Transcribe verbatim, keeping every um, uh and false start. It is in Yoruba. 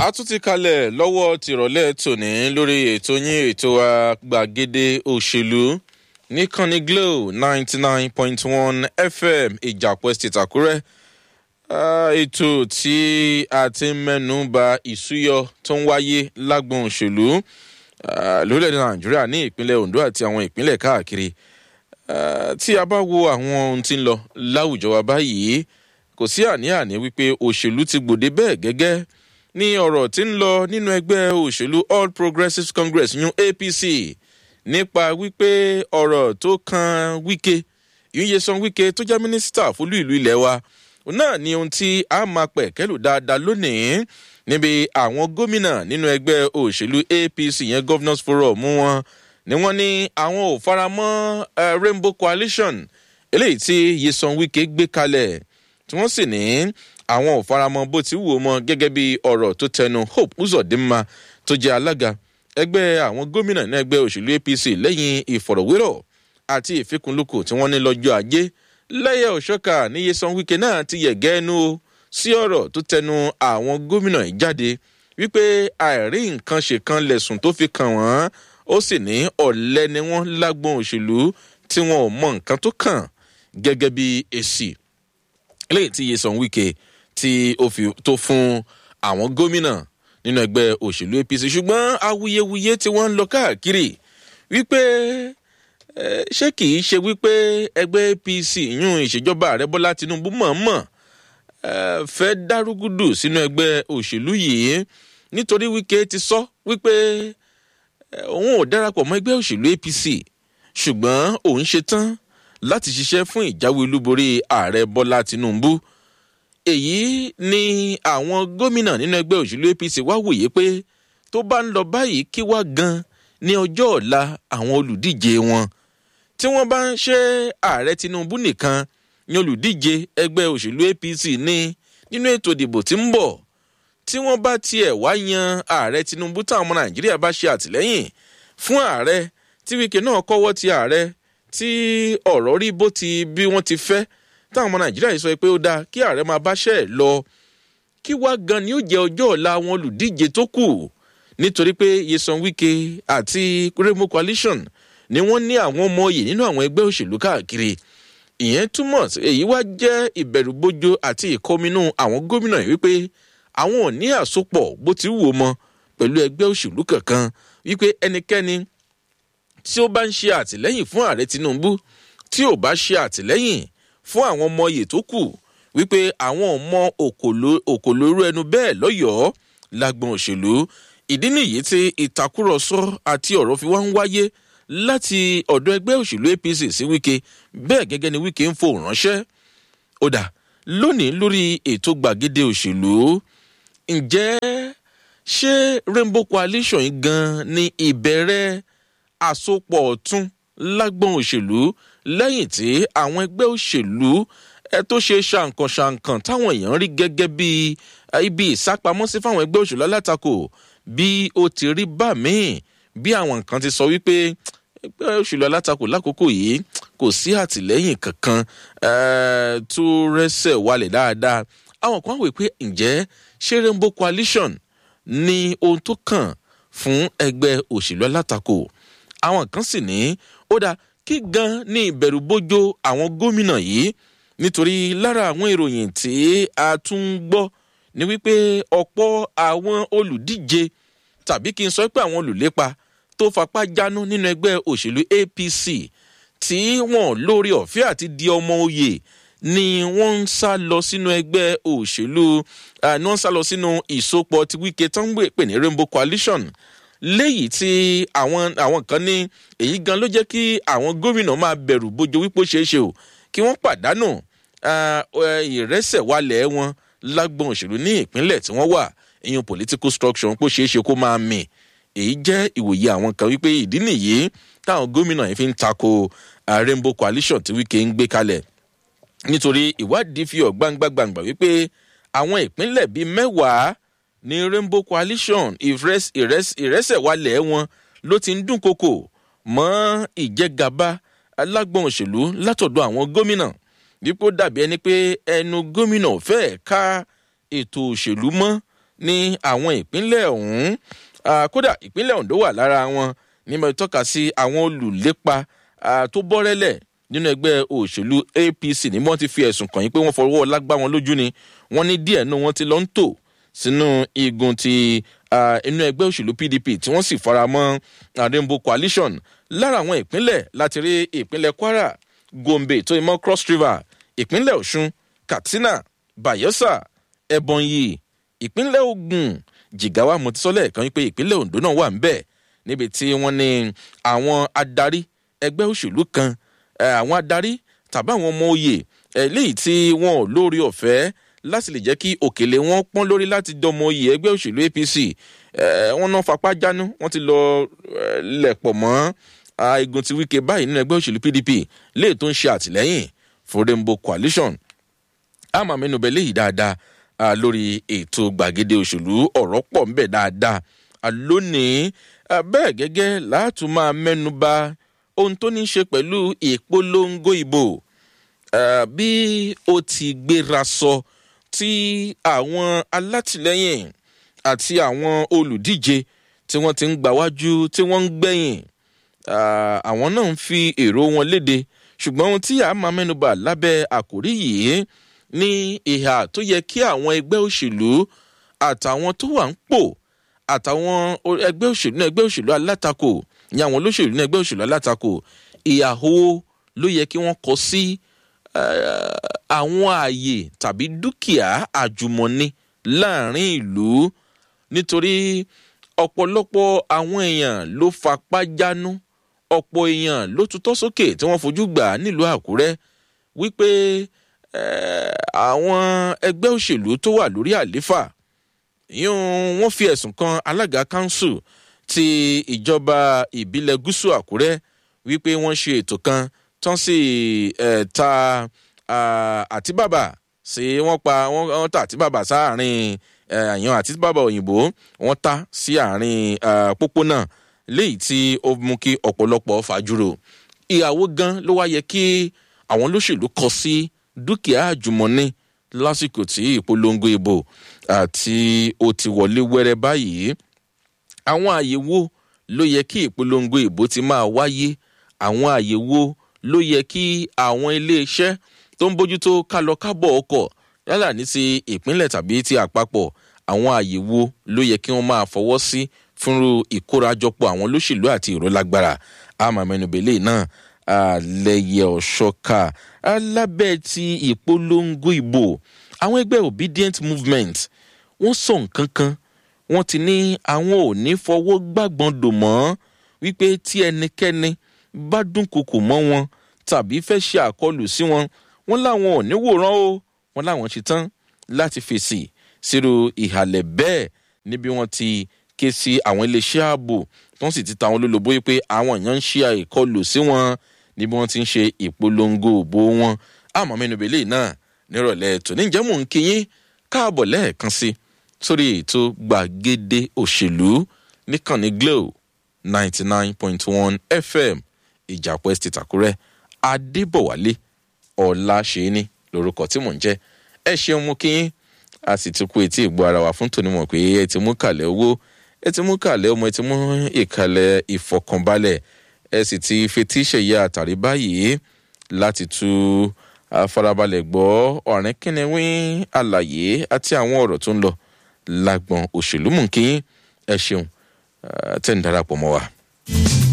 a tún ti kalẹ̀ lọ́wọ́ tìrọ̀lẹ́ tòní lórí ètò yín ètò àgbàgede òṣèlú níkànnì Glo ninety nine point one F M Ìjàpọ̀ Estate Àkúrẹ́. Ètò tí a ti ń mẹ́nu bà ìsúyọ tó ń wáyé lágbọn òṣèlú lórílẹ̀‐èdè Nàìjíríà ní ìpínlẹ̀ Ondo àti àwọn ìpínlẹ̀ káàkiri. Tí a bá wo àwọn ohun tí ń lọ láwùjọ wa báyìí, kò sí àní-àní wípé òṣèlú ti gbòde bẹ́ẹ̀ gẹ́gẹ́ ní ọ̀rọ̀ tí ń lọ nínú ẹgbẹ́ òṣèlú All Progressives Congress yún A P C nípa wípé ọ̀rọ̀ tó kan Wike Nyesom Wike tó jẹ́ mínísítà fúlú ìlú ilẹ̀ wa náà ni ohun tí a máa pẹ̀kẹ́lù dáadáa lónìí níbi àwọn gómìnà nínú ẹgbẹ́ òṣèlú A P C yẹn Governors Forum wọn ni wọ́n ní àwọn ò faramọ́ uh, Rainbow Coalition eléyìí tí Nyesom Wike gbé kalẹ̀ tí wọ́n sì ní àwọn ò faramọ́ bó ti wù ú mọ́ gẹ́gẹ́ bí ọ̀rọ̀ tó tẹnu Hope Uzodinma tó jẹ́ alága ẹgbẹ́ àwọn gómìnà ní ẹgbẹ́ òṣèlú A P C lẹ́yìn ìfọ̀rọ̀wérọ̀ àti ìfikùnlukù tí wọ́n ní lọ́jọ́ ajé lẹ́yẹ òṣọ́kà ní Nyesom Wike náà ti yẹ̀gẹ́ ẹnu sí ọ̀rọ̀ tó tẹnu àwọn gómìnà yìí jáde wípé àìrí nǹkan ṣe kan lẹ̀sùn tó fi kàn wọ́n ó sì ní ọ̀lẹ ni wọ́n lágbọn òṣèlú tí wọn ò mọ nǹkan tó kàn gẹ́gẹ́ bí èsì eléyìí tí Nyesom Wike tí ó fi tó fún àwọn gómìnà nínú ẹgbẹ́ òṣèlú A P C. Ṣùgbọ́n awuyewuye tí wọ́n ń lọ káàkiri wípé ṣé kìí ṣe wípé ẹgbẹ́ A P C yún ìṣèjọba ààrẹ Bọ́lá Tinubu mọ̀ọ́mọ̀ fẹ́ dárúgúdù sínú ẹgbẹ́ òṣèlú yìí nítorí Wike ti sọ wípé òun ò darapọ̀ mọ́ ẹgbẹ́ òṣèlú A P C ṣùgbọ́n òun ṣetán láti ṣiṣẹ́ fún ìjáwé olúborí ààrẹ Bọ́lá Tinubu. Èyí ni àwọn gómìnà nínú ẹgbẹ́ òṣèlú A P C wá wòye pé tó bá ń lọ báyìí kí wá gan ní ọjọ́ ọ̀la àwọn olùdíje wọn. Tí wọ́n bá ń ṣe ààrẹ Tinubu nìkan ní olùdíje ẹgbẹ́ òṣèlú A P C ní nínú ètò ìdìbò tí ń bọ̀. Tí wọ́n bá tiẹ̀ wá yan ààrẹ Tinubu táwọn ọmọ Nàìjíríà bá ṣe àtìlẹ́yìn fún ààrẹ tí Wike náà kọ́wọ́ ti ààrẹ tí ọ̀rọ̀ rí bó ti bí wọ́n ti fẹ́ táwọn ọmọ Nàìjíríà yìí sọ pé ó dáa kí ààrẹ máa báṣẹ́ ẹ̀ lọ kí wá gan ni ó jẹ́ ọjọ́ ọ̀la àwọn olùdíje tó kù nítorí pé Nyesom Wike àti Rainbow Coalition ni wọ́n ní àwọn ọmọ oyè nínú àwọn ẹgbẹ́ òṣèlú káàkiri. Ìyẹn túmọ̀ sí èyí wá jẹ́ ìbẹ̀rùbojo àti ìkọminú àwọn gómìnà yìí wípé àwọn ò ní àsopọ̀ bó ti wù ú mọ́ pẹ̀lú ẹgbẹ́ òṣèlú kankan wípé ẹnikẹ́ni tí ó bá ń ṣe àtìlẹ́yìn fún ààrẹ Tinubu tí ò bá ṣe àtìlẹ́yìn fún àwọn ọmọ oyè tó kù wípé àwọn ọmọ òkòlóró ẹnu bẹ́ẹ̀ lọ́yọ̀ọ́ lágbọn òṣèlú. Ìdí nìyí tí ìtàkùrọ̀sọ àti ọ̀rọ̀ fi wá ń wáyé láti ọ̀dọ̀ ẹgbẹ́ òṣèlú A P C sí Wike bẹ́ẹ̀ gẹ́gẹ́ ni Wike ń fohùn ránṣẹ́. Ó dà lónìí lórí ètò gbàgede òṣèlú ǹjẹ́ ṣé Rainbow Coalition yìí gan ni ìbẹ̀rẹ̀ àsopọ̀ ọ̀tún lágbọn òṣèlú lẹ́yìn tí àwọn ẹgbẹ́ òṣèlú ẹ tó ṣe ṣàǹkànṣàǹkàn táwọn èèyàn rí gẹ́gẹ́ bí ibi ìsápamọ́sí fáwọn ẹgbẹ́ òṣèlú alátakò bí ó ti rí bá míì bí àwọn nǹkan ti sọ wípé ẹgbẹ́ òṣèlú alátakò lákòókò yìí kò sí àtìlẹ́yìn kankan tó rẹ́sẹ̀ wálẹ̀ dáadáa. Àwọn kan wò pé ǹjẹ́ ṣé Rainbow Coalition ní ohun tó kàn fún ẹgbẹ́ òṣèlú alátakò. Àwọn kan sì ní ó dáa kí gan ní ìbẹ̀rùbojo àwọn gómìnà yìí nítorí lára àwọn ìròyìn tí a tún gbọ́ ni wípé ọ̀pọ̀ àwọn olùdíje tàbí kí n sọ pé àwọn olùlépa tó fapá jánu nínú ẹgbẹ́ òṣèlú A P C tí wọ́n lórí ọ̀fẹ́ àti di ọmọ oyè ni wọ́n ń sá lọ sínú ẹgbẹ́ òṣèlú ni wọ́n ń sá lọ sínú ìsopọ̀ tí Wike tán ń pè ní Rainbow Coalition léyìí tí àwọn àwọn kan ní èyí gan ló jẹ́ kí àwọn gómìnà máa bẹ̀rù bojo wípé ó ṣeé ṣe o kí wọ́n pàdánù ìrẹsẹ̀wálẹ̀ wọn lágbọn òṣèlú ní ìpínlẹ̀ tí wọ́n wà ìyẹn political structure pé ó ṣeé ṣe kó máa mì. Èyí jẹ́ ìwòye àwọn kan wípé ìdí nìyí táwọn gómìnà yìí fi ń tako Rainbow Coalition tí Wike ń gbé kalẹ̀ nítorí ìwádìí fi hàn gbangba-gbangba wípé àwọn ìpínlẹ̀ bíi mẹ́wàá ní Rainbow Coalition ìrẹsẹ̀wálẹ̀ wọn ló ti ń dúnkokò mọ́ ìjẹgàba alágbọ̀n òṣèlú látọ̀dọ̀ àwọn gómìnà dípò dàbí ẹni pé ẹnu gómìnà fẹ́ẹ̀ ká ètò òṣèlú mọ́ ní àwọn ìpínlẹ̀ ọ̀hún. Kódà ìpínlẹ̀ Ondo wà lára wọn nígbà tó tọ́ka sí àwọn olùlépa tó bọ́rẹ́lẹ̀ nínú ẹgbẹ́ òṣèlú A P C ní wọ́n ti fi ẹ̀sùn kàn yín pé wọ́n fọwọ́ lágbá wọn lójú ni. Wọ́n ní díẹ̀ náà wọ́n ti lọ ń tò sínú igun ti inú ẹgbẹ́ òṣèlú P D P tí wọ́n sì fara mọ́ Rainbow Coalition. Lára àwọn ìpínlẹ̀ láti rí ìpínlẹ̀ Kwara, Gombe tó ìmọ̀ Cross River, ìpínlẹ̀ Ọ̀ṣun, Katsina, Bayelsa, Ebonyi, ìpínlẹ̀ Ògùn, Jigawa. Mo ti sọ lẹ́ẹ̀kan pé ìpínlẹ̀ Ondo náà wà ńbẹ̀ níbi tí wọ́n ní àwọn adarí ẹgbẹ́ òṣèlú kan, àwọn adarí tàbí àwọn ọmọ oyè eléyìí tí wọn ò lórí ọ̀fẹ́ láti lè jẹ́ kí òkèlè wọn pọ́n lórí láti dọmọ oyè ẹgbẹ́ òṣèlú A P C. Wọ́n náà fapá jánu, wọ́n ti lọ lẹ̀pọ̀ mọ́ igun ti Wike báyìí nínú ẹgbẹ́ òṣèlú P D P léè tó ń ṣe àtìlẹ́yìn fún Rainbow Coalition. A máa mẹ́nu bẹ̀ léyìí dáadáa lórí ètò gbàgede òṣèlú, ọ̀rọ̀ pọ̀ ńbẹ̀ dáadáa lónìí. Bẹ́ẹ̀ gẹ́gẹ́ láti máa mẹ́nu bà ohun tó ní í ṣe pẹ̀lú ìpolongo ìbò bí ó ti gbéra sọ tí àwọn alátìlẹ́yìn àti àwọn olùdíje tí wọ́n ti ń gbàwájú tí wọ́n ń gbẹ̀yìn, àwọn náà ń fi èrò wọn léde. Ṣùgbọ́n ohun tí a máa mẹ́nu bà lábẹ́ àkòrí yìí ní ìhà tó yẹ kí àwọn ẹgbẹ́ òṣèlú àtàwọn tó wà ń pò àtàwọn ẹgbẹ́ òṣèlú ní ẹgbẹ́ òṣèlú alátakò ní àwọn olóṣèlú ní ẹgbẹ́ òṣèlú alátakò, ìyàwó ló yẹ kí wọ́n kọ sí àwọn ààyè tàbí dúkìá àjùmọ̀ni láàrin ìlú. Nítorí ọ̀pọ̀lọpọ̀ àwọn èèyàn ló fapá jánu, ọ̀pọ̀ èèyàn ló tutọ́ sókè tí wọ́n fojú gbà nílùú Àkúrẹ́ wípé àwọn ẹgbẹ́ òṣèlú tó wà lórí àléfà yún wọ́n fi ẹ̀sùn kan alága kánsù ti ìjọba ìbílẹ̀ gúúsù Àkúrẹ́ wípé wọ́n ṣe ètò kan tán sì ta àtíbàbà sí wọ́n pa wọ́n ta àtíbàbà sáàrin àyàn àtíbàbà òyìnbó wọ́n ta sí àárín pópónà léyìí tí ó mú kí ọ̀pọ̀lọpọ̀ fàjúrò. Ìyàwó gan ló wá yẹ kí àwọn olóṣèlú kọ sí dúkìá àjùmọ̀ni lásìkò tí ìpolongo ìbò àti ó ti wọlé wẹ́rẹ́ báyìí. Àwọn àyẹ̀wò ló yẹ kí ìpolongo ìbò ti máa wáyé, àwọn àyẹ̀wò ló yẹ kí àwọn iléeṣẹ́ tó ń bójútó kálọ-kábọ̀ ọkọ̀ yálà ní ti ìpínlẹ̀ tàbí ti àpapọ̀, àwọn àyẹ̀wò ló yẹ kí wọ́n máa fọwọ́ sí fúnrú ìkórajọpọ̀ àwọn olóṣèlú àti ìrólágbára. Àmọ́ mẹ́nubẹ̀lẹ́ náà lẹ́yẹ ọ̀ṣọ́ka alábẹ́ ti ìpolongo ìbò. Àwọn ẹgbẹ́ Obedient Movement wọ́n sọ nǹkan kan, wọ́n ti ní àwọn ò ní fọwọ́ gbàgbọ́n dò mọ́ wípé tí ẹnikẹ́ni bá dúnkokò mọ́ wọn tàbí fẹ́ ṣe àkọlù sí wọn, wọ́n láwọn ò ní wòran o, wọ́n láwọn ṣe tán láti fèsì sírò ìhàlẹ̀ bẹ́ẹ̀ níbi wọ́n ti ké sí àwọn iléeṣẹ́ ààbò tó ń sì ti ta àwọn olólobó pé àwọn èèyàn ń ṣe àìkọlù sí wọn níbi wọ́n ti ń ṣe ìpolongo òbò wọn. Àmọ́ mẹ́nubẹ̀lẹ́ náà nírọ̀lẹ́ tòní ǹjẹ́ mò ń kí yín káàbọ̀ lẹ́ẹ̀kan sí sórí ètò gbàgede òṣèlú níkànnì Glo ninety nine point one F M Ìjàpọ̀ Estate Àkúrẹ́. Adébọ̀wálé Ọláṣẹ́ni lórúkọ tí mò ń jẹ́. Ẹ ṣeun mú kí yín, a sì ti kú etí ìgbọ́ ara wa fún tòní mọ̀ pé ẹ ti mú kàlẹ̀ owó, ẹ ti mú kàlẹ̀ ọmọ, ẹ ti mú ìkàlẹ̀ ìfọkànbalẹ̀, ẹ sì ti fetí ṣẹ̀yà àtàrí báyìí láti tú farabalẹ̀ gbọ́ ọ̀rìn kínníwín àlàyé àti àwọn ọ̀rọ̀ tó ń lọ lágbọn òṣèlú. Mú kí yín, ẹ ṣeun tẹ́ ń darapọ̀ mọ́ wa.